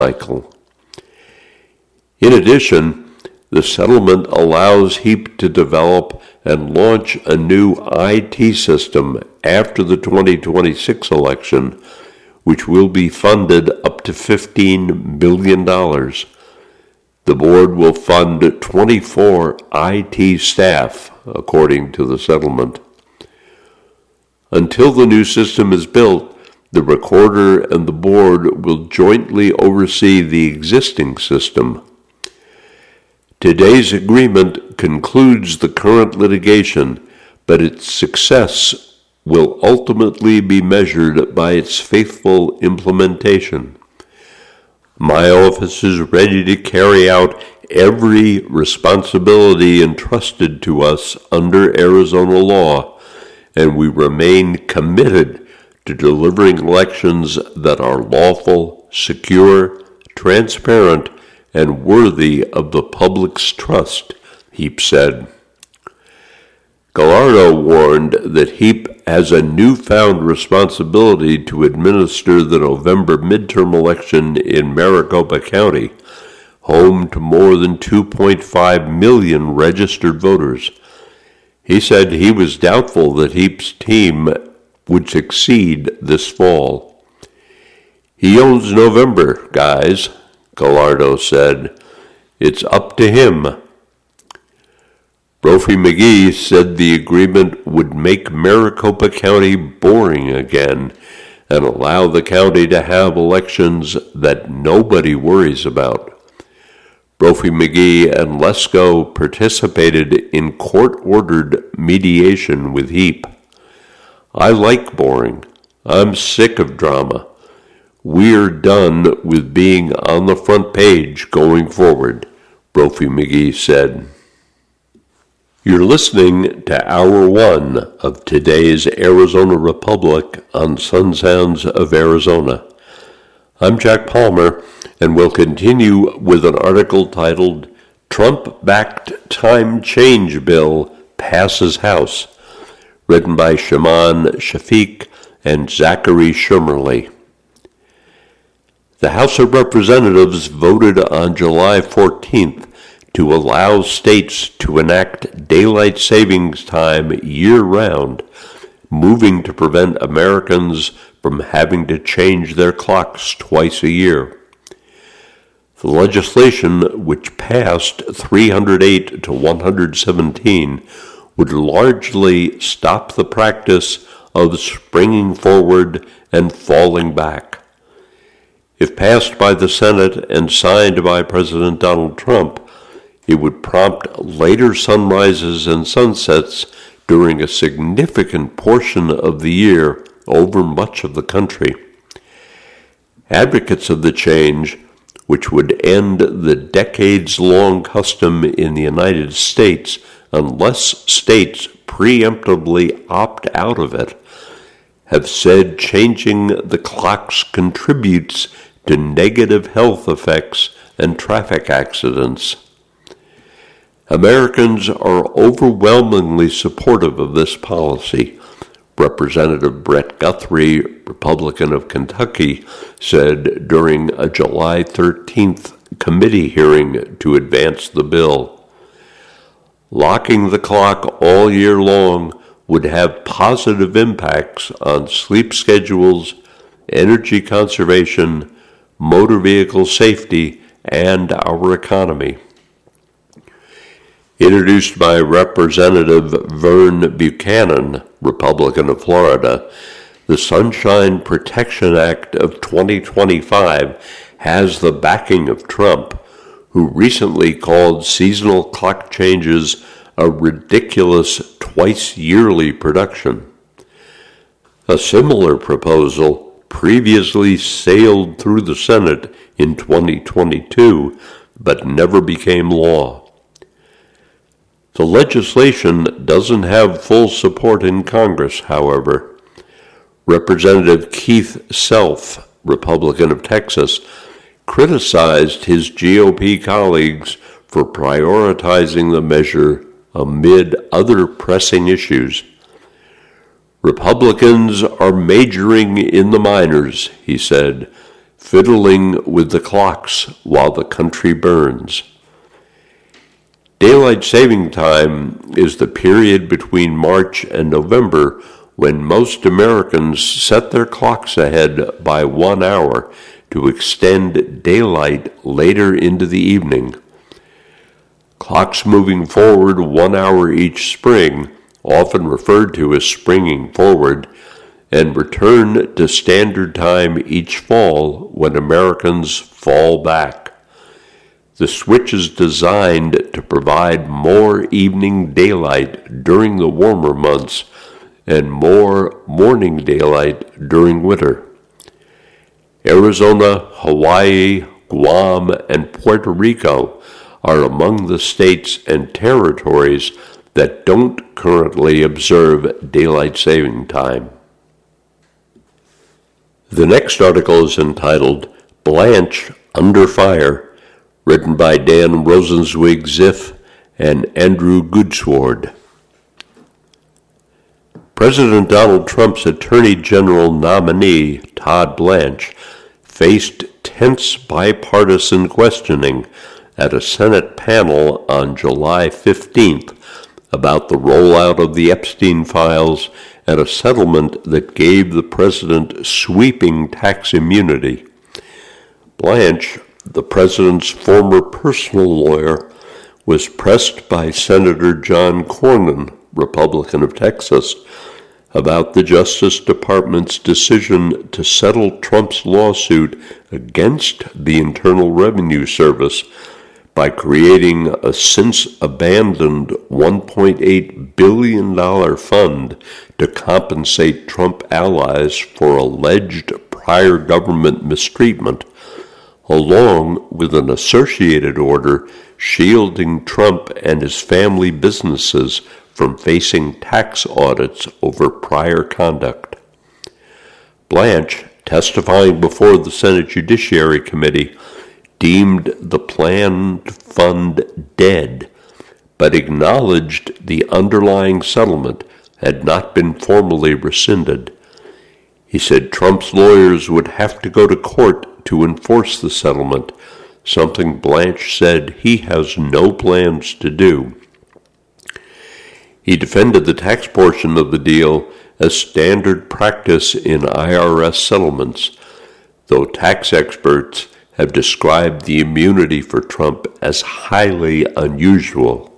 cycle. In addition, the settlement allows HEAP to develop and launch a new IT system after the 2026 election, which will be funded up to $15 billion. The board will fund 24 IT staff, according to the settlement. Until the new system is built, the recorder and the board will jointly oversee the existing system. Today's agreement concludes the current litigation, but its success will ultimately be measured by its faithful implementation. My office is ready to carry out every responsibility entrusted to us under Arizona law, and we remain committed to delivering elections that are lawful, secure, transparent, and worthy of the public's trust, HEAP said. Gallardo warned that HEAP has a newfound responsibility to administer the November midterm election in Maricopa County, home to more than 2.5 million registered voters. He said he was doubtful that HEAP's team would succeed this fall. He owns November, guys, Gallardo said. It's up to him. Brophy McGee said the agreement would make Maricopa County boring again and allow the county to have elections that nobody worries about. Brophy McGee and Lesko participated in court-ordered mediation with HEAP. I like boring. I'm sick of drama. We're done with being on the front page going forward, Brophy McGee said. You're listening to Hour 1 of today's Arizona Republic on Sun Sounds of Arizona. I'm Jack Palmer, and we'll continue with an article titled, Trump-Backed Time Change Bill Passes House, written by Shaman Shafiq and Zachary Shumerly. The House of Representatives voted on July 14th to allow states to enact daylight savings time year-round, moving to prevent Americans from having to change their clocks twice a year. The legislation, which passed 308 to 117, would largely stop the practice of springing forward and falling back. If passed by the Senate and signed by President Donald Trump, it would prompt later sunrises and sunsets during a significant portion of the year over much of the country. Advocates of the change, which would end the decades-long custom in the United States unless states preemptively opt out of it, have said changing the clocks contributes to negative health effects and traffic accidents. Americans are overwhelmingly supportive of this policy, Representative Brett Guthrie, Republican of Kentucky, said during a July 13th committee hearing to advance the bill. Locking the clock all year long would have positive impacts on sleep schedules, energy conservation, motor vehicle safety, and our economy. Introduced by Representative Vern Buchanan, Republican of Florida, the Sunshine Protection Act of 2025 has the backing of Trump, who recently called seasonal clock changes a ridiculous twice-yearly production. A similar proposal previously sailed through the Senate in 2022, but never became law. The legislation doesn't have full support in Congress, however. Representative Keith Self, Republican of Texas, criticized his GOP colleagues for prioritizing the measure amid other pressing issues. Republicans are majoring in the minors, he said. fiddling with the clocks while the country burns. Daylight saving time is the period between March and November when most Americans set their clocks ahead by 1 hour to extend daylight later into the evening. Clocks moving forward 1 hour each spring, often referred to as springing forward, and return to standard time each fall when Americans fall back. The switch is designed to provide more evening daylight during the warmer months and more morning daylight during winter. Arizona, Hawaii, Guam, and Puerto Rico are among the states and territories that don't currently observe daylight saving time. The next article is entitled Blanche Under Fire, written by Dan Rosenzweig Ziff and Andrew Goodsword. President Donald Trump's Attorney General nominee, Todd Blanche, faced tense bipartisan questioning at a Senate panel on July 15th about the rollout of the Epstein files and a settlement that gave the president sweeping tax immunity. Blanche, the president's former personal lawyer, was pressed by Senator John Cornyn, Republican of Texas, about the Justice Department's decision to settle Trump's lawsuit against the Internal Revenue Service by creating a since-abandoned $1.8 billion fund to compensate Trump allies for alleged prior government mistreatment, along with an associated order shielding Trump and his family businesses from facing tax audits over prior conduct. Blanche, testifying before the Senate Judiciary Committee, deemed the planned fund dead, but acknowledged the underlying settlement had not been formally rescinded. He said Trump's lawyers would have to go to court to enforce the settlement, something Blanche said he has no plans to do. He defended the tax portion of the deal as standard practice in IRS settlements, though tax experts have described the immunity for Trump as highly unusual.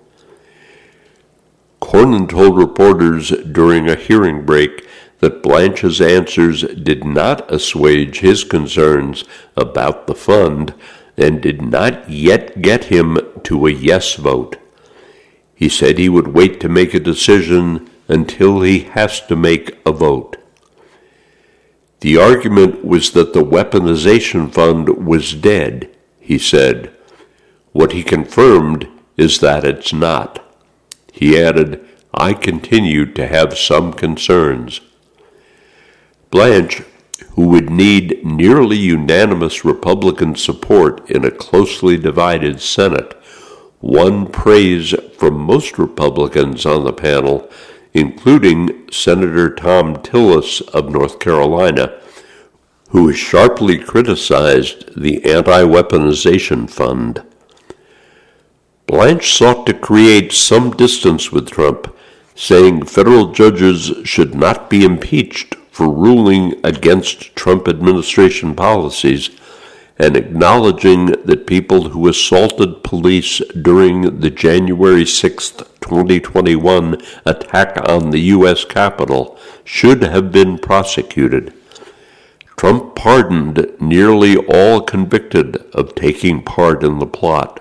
Cornyn told reporters during a hearing break that Blanche's answers did not assuage his concerns about the fund and did not yet get him to a yes vote. He said he would wait to make a decision until he has to make a vote. The argument was that the weaponization fund was dead, he said. What he confirmed is that it's not. He added, I continue to have some concerns. Blanche, who would need nearly unanimous Republican support in a closely divided Senate, won praise from most Republicans on the panel, including Senator Thom Tillis of North Carolina, who has sharply criticized the anti-weaponization fund. Blanche sought to create some distance with Trump, saying federal judges should not be impeached for ruling against Trump administration policies, and acknowledging that people who assaulted police during the January 6, 2021 attack on the U.S. Capitol should have been prosecuted. Trump pardoned nearly all convicted of taking part in the plot.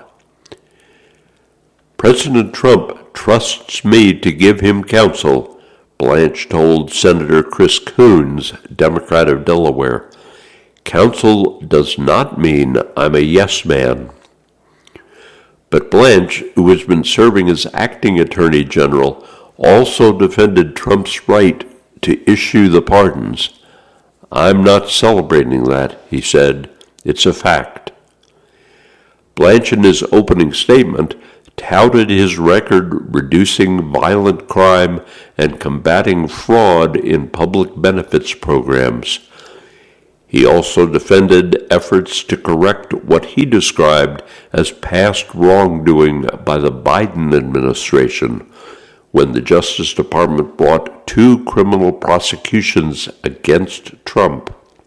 President Trump trusts me to give him counsel, Blanche told Senator Chris Coons, Democrat of Delaware. Counsel does not mean I'm a yes man. But Blanche, who has been serving as acting attorney general, also defended Trump's right to issue the pardons. I'm not celebrating that, he said. It's a fact. Blanche, in his opening statement, touted his record reducing violent crime and combating fraud in public benefits programs. He also defended efforts to correct what he described as past wrongdoing by the Biden administration when the Justice Department brought 2 criminal prosecutions against Trump.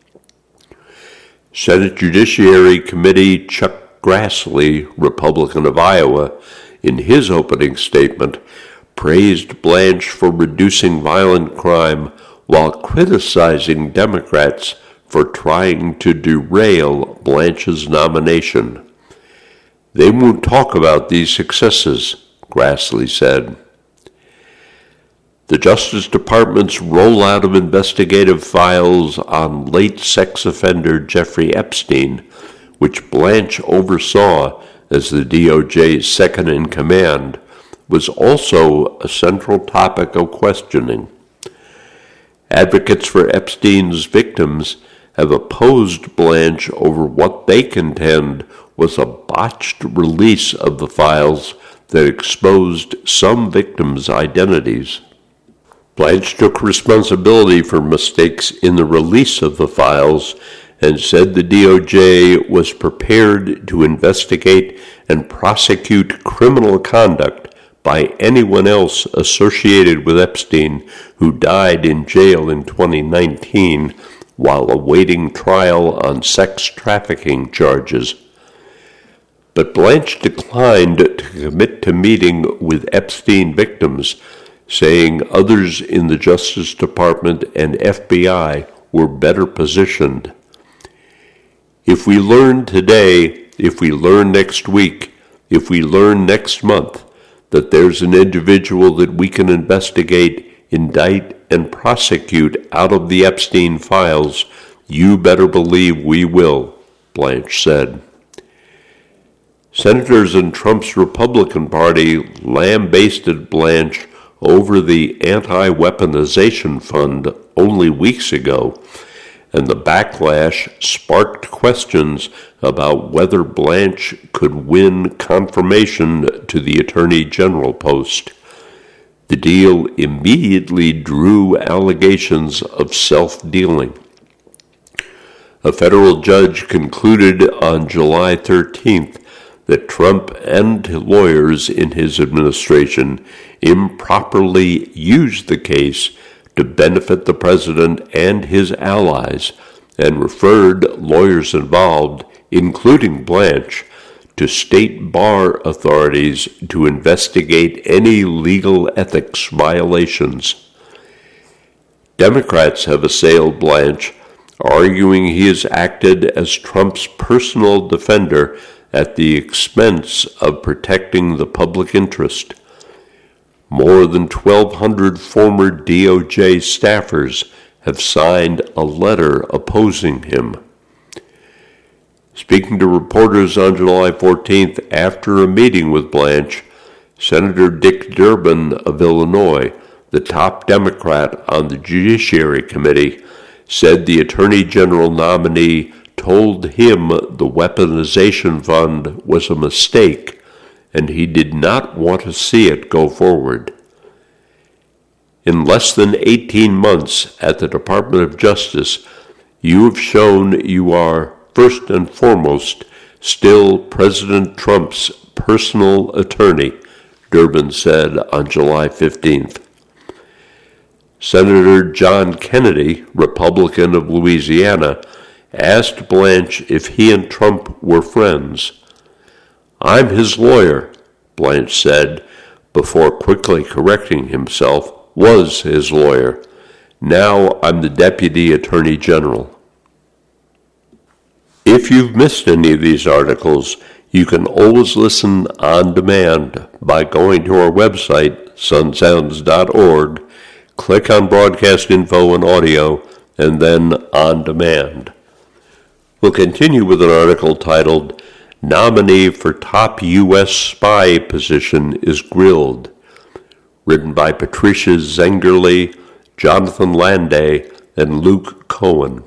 Senate Judiciary Committee Chuck Grassley, Republican of Iowa, in his opening statement, praised Blanche for reducing violent crime while criticizing Democrats for trying to derail Blanche's nomination. "They won't talk about these successes," Grassley said. The Justice Department's rollout of investigative files on late sex offender Jeffrey Epstein, which Blanche oversaw as the DOJ's second-in-command, was also a central topic of questioning. Advocates for Epstein's victims have opposed Blanche over what they contend was a botched release of the files that exposed some victims' identities. Blanche took responsibility for mistakes in the release of the files and said the DOJ was prepared to investigate and prosecute criminal conduct by anyone else associated with Epstein who died in jail in 2019 while awaiting trial on sex trafficking charges. But Blanche declined to commit to meeting with Epstein victims, saying others in the Justice Department and FBI were better positioned. "If we learn today, if we learn next week, if we learn next month that there's an individual that we can investigate, indict, and prosecute out of the Epstein files, you better believe we will," Blanche said. Senators in Trump's Republican Party lambasted Blanche over the anti-weaponization fund only weeks ago, and the backlash sparked questions about whether Blanche could win confirmation to the Attorney General post. The deal immediately drew allegations of self-dealing. A federal judge concluded on July 13th that Trump and lawyers in his administration improperly used the case to benefit the president and his allies, and referred lawyers involved, including Blanche, to state bar authorities to investigate any legal ethics violations. Democrats have assailed Blanche, arguing he has acted as Trump's personal defender at the expense of protecting the public interest. More than 1,200 former DOJ staffers have signed a letter opposing him. Speaking to reporters on July 14th after a meeting with Blanche, Senator Dick Durbin of Illinois, the top Democrat on the Judiciary Committee, said the Attorney General nominee told him the weaponization fund was a mistake and he did not want to see it go forward. In less than 18 months at the Department of Justice, you have shown you are, first and foremost, still President Trump's personal attorney, Durbin said on July 15th. Senator John Kennedy, Republican of Louisiana, asked Blanche if he and Trump were friends. "I'm his lawyer," Blanche said, before quickly correcting himself, was his lawyer. "Now I'm the Deputy Attorney General." If you've missed any of these articles, you can always listen on demand by going to our website, sunsounds.org, click on Broadcast Info and Audio, and then On Demand. We'll continue with an article titled, "Nominee for Top U.S. Spy Position is Grilled," written by Patricia Zengerle, Jonathan Landay, and Luke Cohen.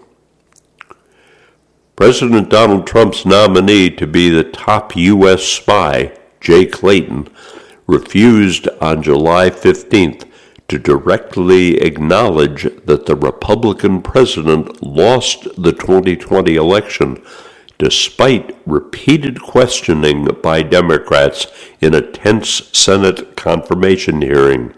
President Donald Trump's nominee to be the top U.S. spy, Jay Clayton, refused on July 15th to directly acknowledge that the Republican president lost the 2020 election despite repeated questioning by Democrats in a tense Senate confirmation hearing.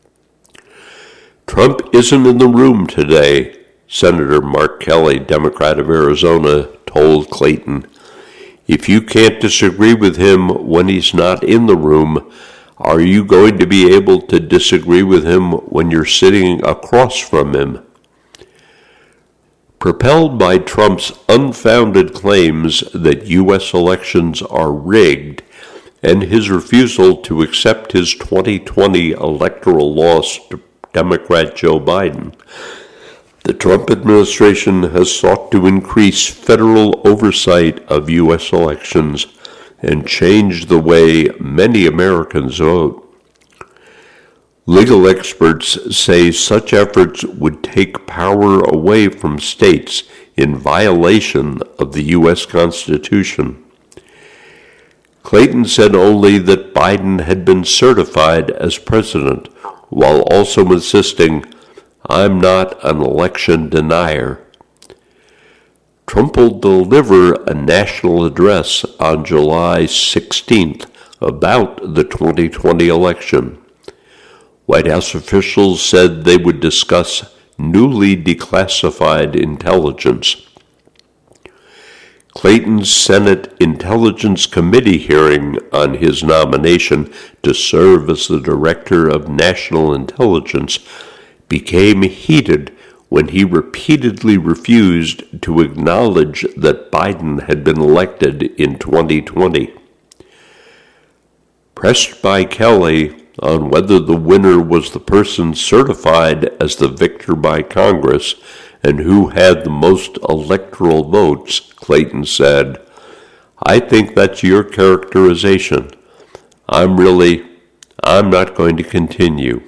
Trump isn't in the room today, Senator Mark Kelly, Democrat of Arizona, told Clayton. If you can't disagree with him when he's not in the room, are you going to be able to disagree with him when you're sitting across from him? Propelled by Trump's unfounded claims that U.S. elections are rigged and his refusal to accept his 2020 electoral loss to Democrat Joe Biden, the Trump administration has sought to increase federal oversight of U.S. elections and change the way many Americans vote. Legal experts say such efforts would take power away from states in violation of the U.S. Constitution. Clayton said only that Biden had been certified as president, while also insisting, "I'm not an election denier." Trump will deliver a national address on July 16th about the 2020 election. White House officials said they would discuss newly declassified intelligence. Clayton's Senate Intelligence Committee hearing on his nomination to serve as the Director of National Intelligence became heated when he repeatedly refused to acknowledge that Biden had been elected in 2020. Pressed by Kelly on whether the winner was the person certified as the victor by Congress and who had the most electoral votes, Clayton said, "I think that's your characterization. I'm not going to continue."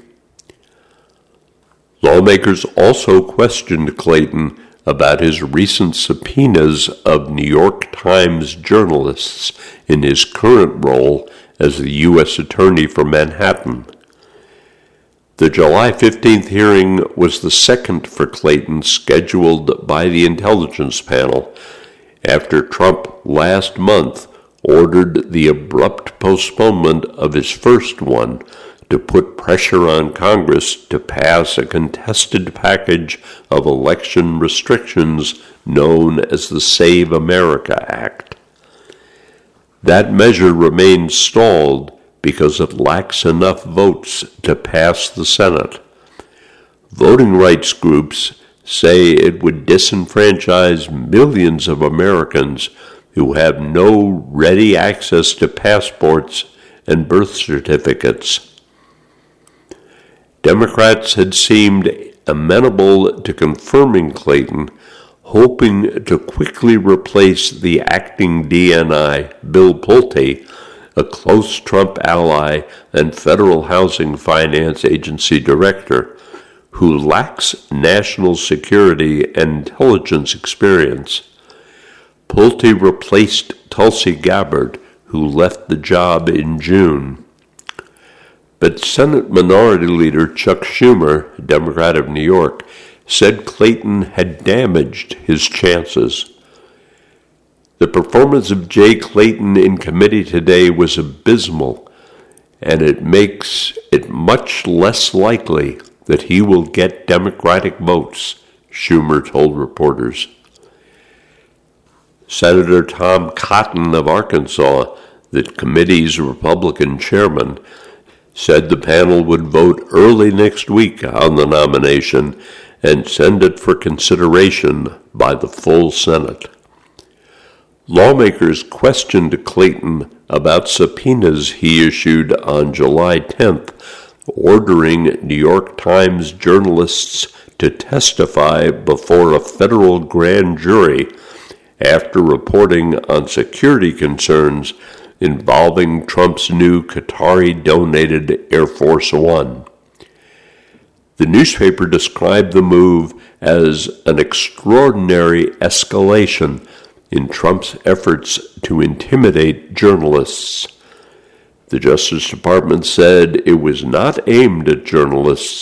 Lawmakers also questioned Clayton about his recent subpoenas of New York Times journalists in his current role as the U.S. Attorney for Manhattan. The July 15th hearing was the second for Clayton scheduled by the intelligence panel after Trump last month ordered the abrupt postponement of his first one to put pressure on Congress to pass a contested package of election restrictions known as the Save America Act. That measure remains stalled because it lacks enough votes to pass the Senate. Voting rights groups say it would disenfranchise millions of Americans who have no ready access to passports and birth certificates. Democrats had seemed amenable to confirming Clayton, hoping to quickly replace the acting DNI, Bill Pulte, a close Trump ally and Federal Housing Finance Agency director, who lacks national security and intelligence experience. Pulte replaced Tulsi Gabbard, who left the job in June. But Senate Minority Leader Chuck Schumer, Democrat of New York, said Clayton had damaged his chances. The performance of Jay Clayton in committee today was abysmal, and it makes it much less likely that he will get Democratic votes, Schumer told reporters. Senator Tom Cotton of Arkansas, the committee's Republican chairman, said the panel would vote early next week on the nomination and send it for consideration by the full Senate. Lawmakers questioned Clayton about subpoenas he issued on July 10th, ordering New York Times journalists to testify before a federal grand jury after reporting on security concerns involving Trump's new Qatari-donated Air Force One. The newspaper described the move as an extraordinary escalation in Trump's efforts to intimidate journalists. The Justice Department said it was not aimed at journalists,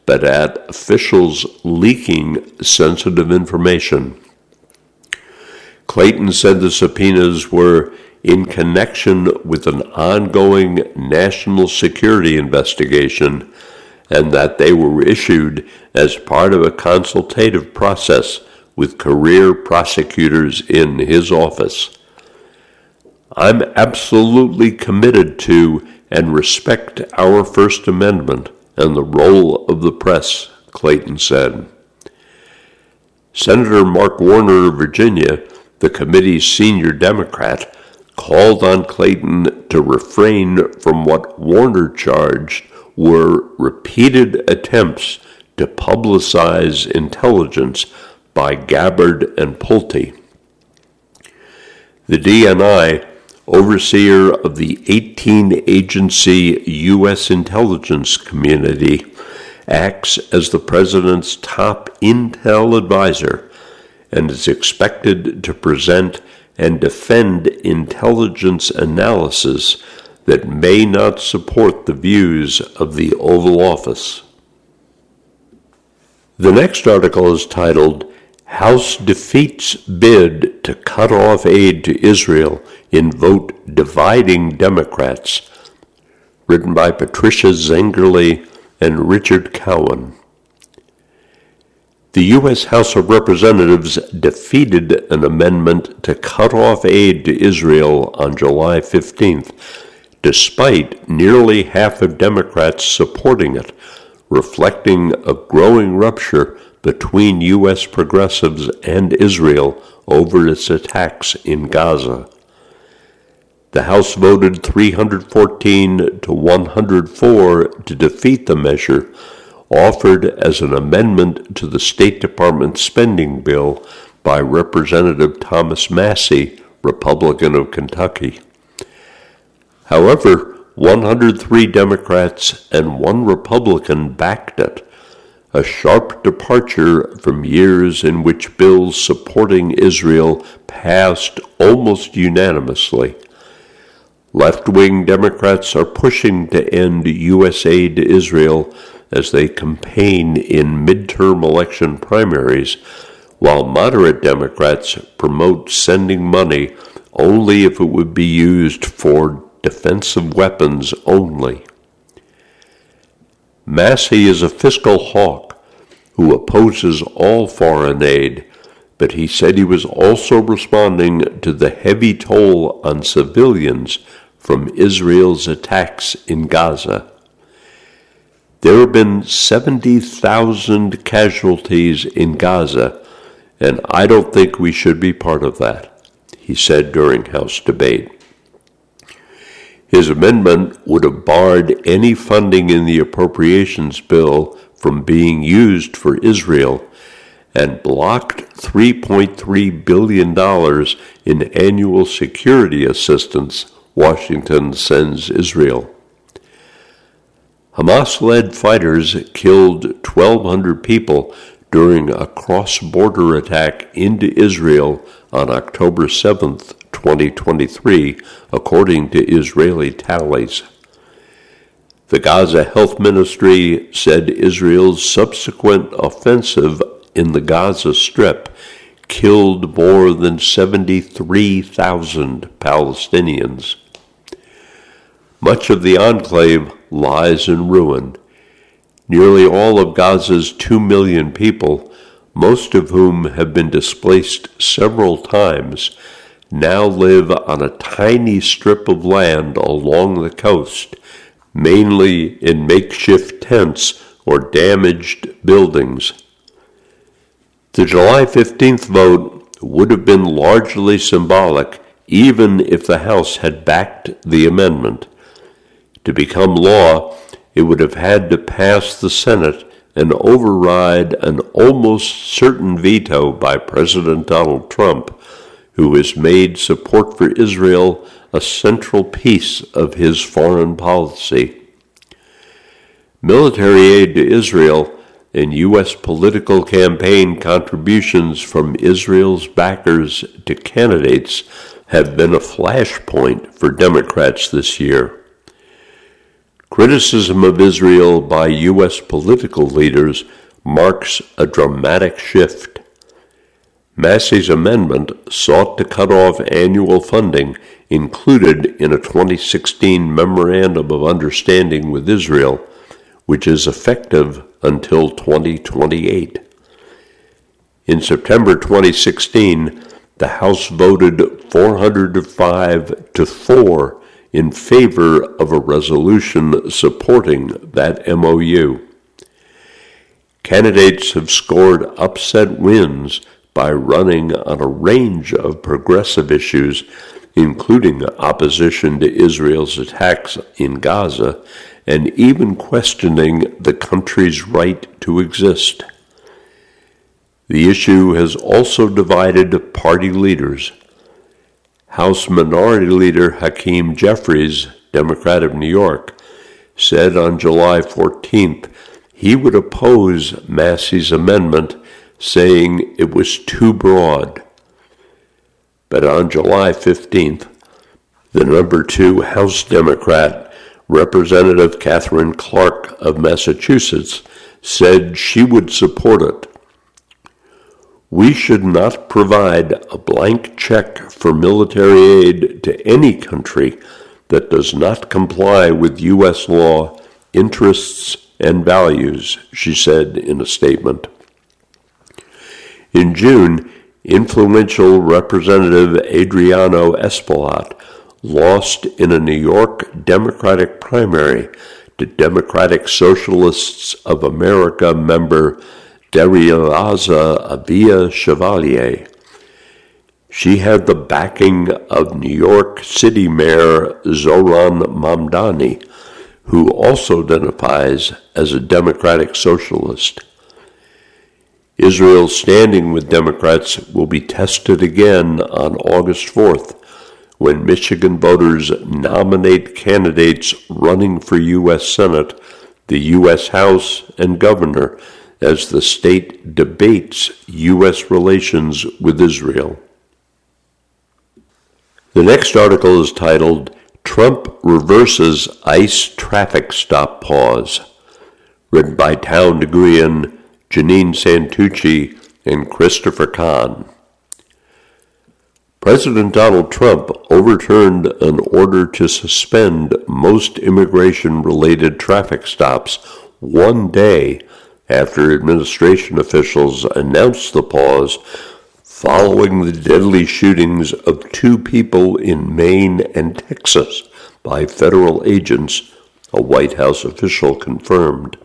but at officials leaking sensitive information. Clayton said the subpoenas were in connection with an ongoing national security investigation and that they were issued as part of a consultative process with career prosecutors in his office. I'm absolutely committed to and respect our First Amendment and the role of the press, Clayton said. Senator Mark Warner of Virginia, the committee's senior Democrat, called on Clayton to refrain from what Warner charged were repeated attempts to publicize intelligence by Gabbard and Pulte. The DNI, overseer of the 18-agency U.S. intelligence community, acts as the president's top intel advisor and is expected to present and defend intelligence analysis that may not support the views of the Oval Office. The next article is titled, House Defeats Bid to Cut Off Aid to Israel in Vote Dividing Democrats, written by Patricia Zengerle and Richard Cowan. The U.S. House of Representatives defeated an amendment to cut off aid to Israel on July 15th, despite nearly half of Democrats supporting it, reflecting a growing rupture between U.S. progressives and Israel over its attacks in Gaza. The House voted 314 to 104 to defeat the measure, offered as an amendment to the State Department spending bill by Representative Thomas Massie, Republican of Kentucky. However, 103 Democrats and 1 Republican backed it, a sharp departure from years in which bills supporting Israel passed almost unanimously. Left-wing Democrats are pushing to end U.S. aid to Israel as they campaign in midterm election primaries, while moderate Democrats promote sending money only if it would be used for defensive weapons only. Massie is a fiscal hawk who opposes all foreign aid, but he said he was also responding to the heavy toll on civilians from Israel's attacks in Gaza. There have been 70,000 casualties in Gaza, and I don't think we should be part of that, he said during House debate. His amendment would have barred any funding in the appropriations bill from being used for Israel and blocked $3.3 billion in annual security assistance Washington sends Israel. Hamas-led fighters killed 1,200 people during a cross-border attack into Israel on October 7, 2023, according to Israeli tallies. The Gaza Health Ministry said Israel's subsequent offensive in the Gaza Strip killed more than 73,000 Palestinians. Much of the enclave lies in ruin. Nearly all of Gaza's 2 million people, most of whom have been displaced several times, now live on a tiny strip of land along the coast, mainly in makeshift tents or damaged buildings. The July 15th vote would have been largely symbolic even if the House had backed the amendment. To become law, it would have had to pass the Senate and override an almost certain veto by President Donald Trump, who has made support for Israel a central piece of his foreign policy. Military aid to Israel and U.S. political campaign contributions from Israel's backers to candidates have been a flashpoint for Democrats this year. Criticism of Israel by U.S. political leaders marks a dramatic shift. Massey's amendment sought to cut off annual funding included in a 2016 Memorandum of Understanding with Israel, which is effective until 2028. In September 2016, the House voted 405 to 4 in favor of a resolution supporting that MOU. Candidates have scored upset wins by running on a range of progressive issues, including opposition to Israel's attacks in Gaza and even questioning the country's right to exist. The issue has also divided party leaders. House Minority Leader Hakeem Jeffries, Democrat of New York, said on July 14th he would oppose Massey's amendment, saying it was too broad. But on July 15th, the number 2 House Democrat, Representative Katherine Clark of Massachusetts, said she would support it. We should not provide a blank check for military aid to any country that does not comply with U.S. law, interests, and values, she said in a statement. In June, influential Representative Adriano Espaillat lost in a New York Democratic primary to Democratic Socialists of America member Darriaza Avia Chevalier. She had the backing of New York City Mayor Zohran Mamdani, who also identifies as a Democratic Socialist. Israel's standing with Democrats will be tested again on August 4th, when Michigan voters nominate candidates running for U.S. Senate, the U.S. House, and governor as the state debates U.S. relations with Israel. The next article is titled, Trump Reverses ICE Traffic Stop Pause, written by Tao Nguyen, Janine Santucci, and Christopher Kahn. President Donald Trump overturned an order to suspend most immigration-related traffic stops one day after administration officials announced the pause following the deadly shootings of 2 people in Maine and Texas by federal agents, a White House official confirmed.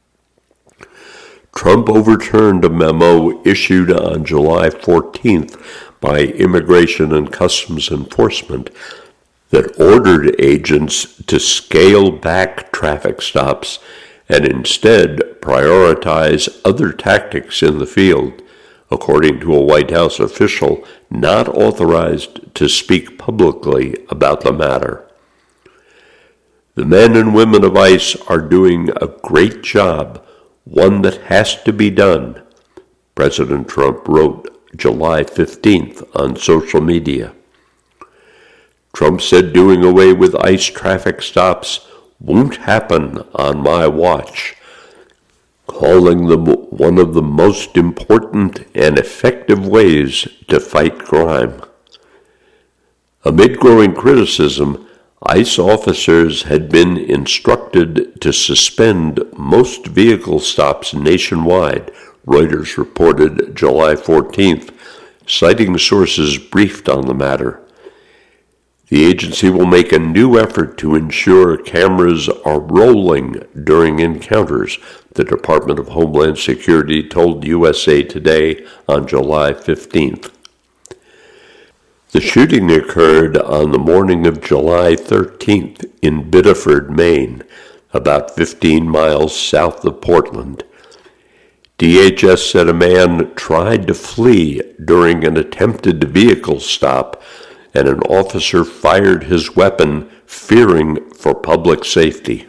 Trump overturned a memo issued on July 14th by Immigration and Customs Enforcement that ordered agents to scale back traffic stops and instead prioritize other tactics in the field, according to a White House official not authorized to speak publicly about the matter. The men and women of ICE are doing a great job, one that has to be done, President Trump wrote July 15th on social media. Trump said doing away with ICE traffic stops won't happen on my watch, calling them one of the most important and effective ways to fight crime. Amid growing criticism, ICE officers had been instructed to suspend most vehicle stops nationwide, Reuters reported July 14th, citing sources briefed on the matter. The agency will make a new effort to ensure cameras are rolling during encounters, the Department of Homeland Security told USA Today on July 15th. The shooting occurred on the morning of July 13th in Biddeford, Maine, about 15 miles south of Portland. DHS said a man tried to flee during an attempted vehicle stop, and an officer fired his weapon, fearing for public safety.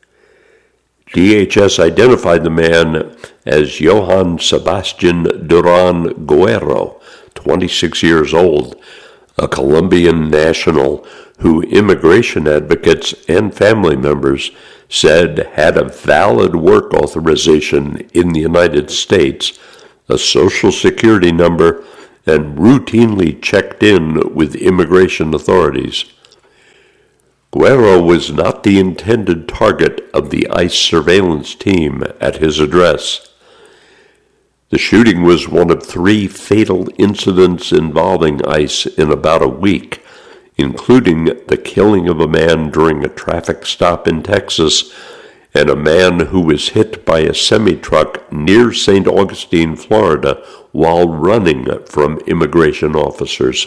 DHS identified the man as Johann Sebastian Duran Guerrero, 26 years old, a Colombian national who immigration advocates and family members said had a valid work authorization in the United States, a Social Security number, and routinely checked in with immigration authorities. Guerra was not the intended target of the ICE surveillance team at his address. The shooting was one of 3 fatal incidents involving ICE in about a week, including the killing of a man during a traffic stop in Texas and a man who was hit by a semi-truck near St. Augustine, Florida, while running from immigration officers.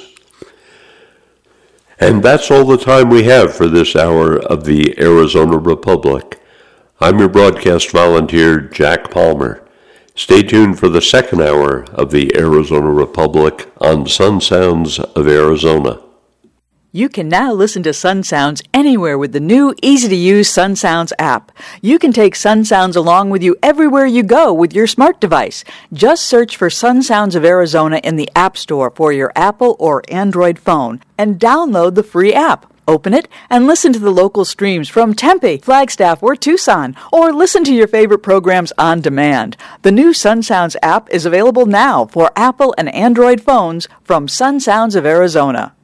And that's all the time we have for this hour of the Arizona Republic. I'm your broadcast volunteer, Jack Palmer. Stay tuned for the second hour of the Arizona Republic on Sun Sounds of Arizona. You can now listen to Sun Sounds anywhere with the new, easy-to-use Sun Sounds app. You can take Sun Sounds along with you everywhere you go with your smart device. Just search for Sun Sounds of Arizona in the App Store for your Apple or Android phone and download the free app. Open it and listen to the local streams from Tempe, Flagstaff, or Tucson, or listen to your favorite programs on demand. The new Sun Sounds app is available now for Apple and Android phones from Sun Sounds of Arizona.